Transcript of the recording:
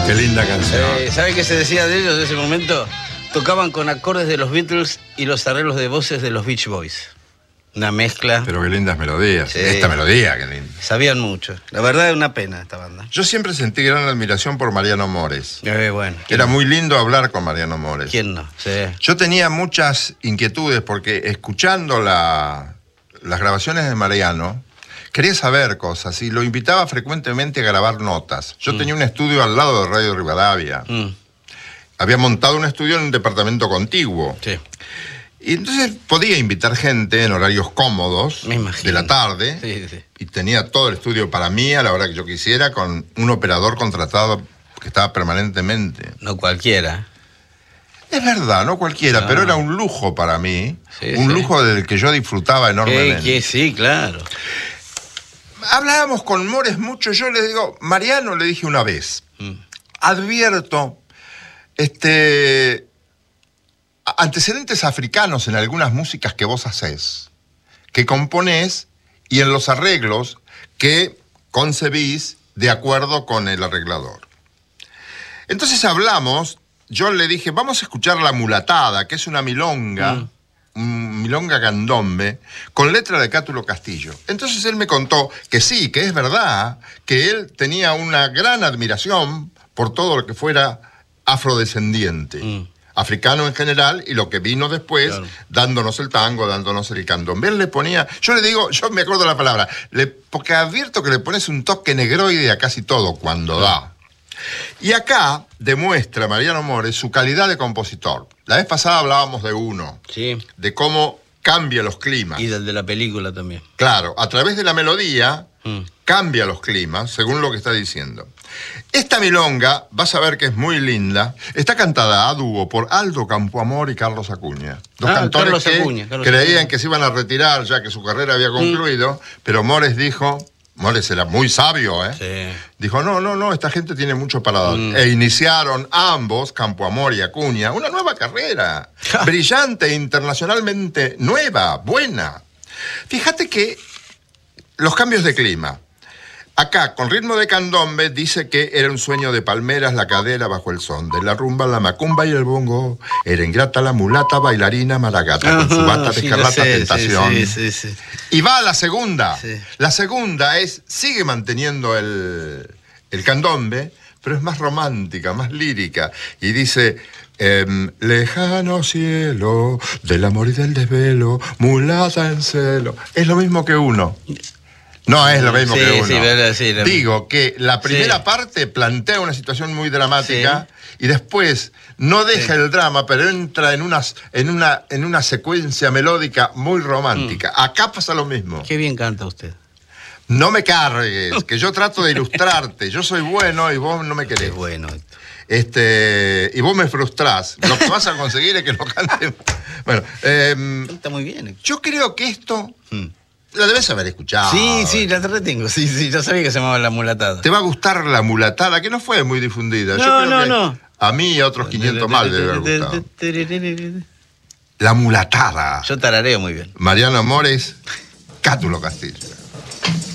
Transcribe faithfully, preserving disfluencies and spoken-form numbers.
Qué linda canción. Eh, ¿Sabe qué se decía de ellos en ese momento? Tocaban con acordes de los Beatles y los arreglos de voces de los Beach Boys. Una mezcla. Pero qué lindas melodías. Sí. Esta melodía, qué linda. Sabían mucho. La verdad es una pena esta banda. Yo siempre sentí gran admiración por Mariano Mores. Eh, bueno. Era no? muy lindo hablar con Mariano Mores. ¿Quién no? Sí. Yo tenía muchas inquietudes porque escuchando la, las grabaciones de Mariano, quería saber cosas y lo invitaba frecuentemente a grabar notas. Yo mm. tenía un estudio al lado de Radio Rivadavia. Mm. Había montado un estudio en un departamento contiguo. Sí. Y entonces podía invitar gente en horarios cómodos de la tarde. Sí, sí. Y tenía todo el estudio para mí a la hora que yo quisiera, con un operador contratado que estaba permanentemente. No cualquiera. Es verdad, no cualquiera, no. Pero era un lujo para mí. Sí, un sí. lujo del que yo disfrutaba enormemente. Que, que sí, claro. Hablábamos con Mores mucho. Yo le digo, Mariano, le dije una vez, mm. advierto este, antecedentes africanos en algunas músicas que vos hacés, que componés y en los arreglos que concebís de acuerdo con el arreglador. Entonces hablamos, yo le dije, vamos a escuchar La Mulatada, que es una milonga, mm. un milonga candombe, con letra de Cátulo Castillo. Entonces él me contó que sí, que es verdad, que él tenía una gran admiración por todo lo que fuera afrodescendiente. Mm. Africano en general, y lo que vino después, claro. dándonos el tango, dándonos el candombe. Él le ponía, yo le digo, yo me acuerdo la palabra, le, porque advierto que le pones un toque negroide a casi todo cuando da. Y acá demuestra Mariano Mores su calidad de compositor. La vez pasada hablábamos de uno, sí. de cómo cambia los climas. Y del de la película también. Claro, a través de la melodía mm. cambia los climas, según lo que está diciendo. Esta milonga, vas a ver que es muy linda, está cantada a dúo por Aldo Campoamor y Carlos Acuña. Dos ah, cantores Carlos que Acuña, Carlos creían Acuña. que se iban a retirar ya que su carrera había concluido, mm. pero Mores dijo, Mores era muy sabio, ¿eh? Sí. Dijo, no, no, no, esta gente tiene mucho para dar. Mm. E iniciaron ambos, Campoamor y Acuña, una nueva carrera, brillante, internacionalmente nueva, buena. Fíjate que los cambios de clima. Acá, con ritmo de candombe, dice que era un sueño de palmeras la cadera bajo el son de la rumba, la macumba y el bongo. Era ingrata la mulata, bailarina maragata, con su bata de sí, escarlata sé, tentación. Sí, sí, sí, sí. Y va a la segunda. Sí. La segunda es, sigue manteniendo el, el candombe, pero es más romántica, más lírica. Y dice, eh, lejano cielo, del amor y del desvelo, mulata en celo. Es lo mismo que uno. No es lo mismo sí, que uno. Sí, verdad, sí, la... Digo que la primera sí. parte plantea una situación muy dramática sí. y después no deja sí. el drama, pero entra en una, en, una, en una secuencia melódica muy romántica. Mm. Acá pasa lo mismo. Qué bien canta usted. No me cargues, que yo trato de ilustrarte. Yo soy bueno y vos no me querés. Qué bueno. Este, y vos me frustrás. Lo que vas a conseguir es que lo cante. Bueno, eh, está muy bien. Yo creo que esto... Mm. La debes haber escuchado. Sí, sí, la retengo. Sí, sí, yo sabía que se llamaba La Mulatada. Te va a gustar La Mulatada, que no fue muy difundida. No, yo creo no, que no. A mí y a otros quinientos más debe haber gustado. La Mulatada. Yo tarareo muy bien. Mariano Mores, Cátulo Castillo.